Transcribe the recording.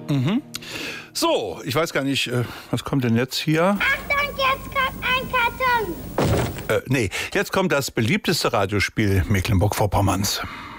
So, ich weiß gar nicht, was kommt denn jetzt hier? Achtung, jetzt kommt ein Karton. Nee, jetzt kommt das beliebteste Radiospiel Mecklenburg-Vorpommerns.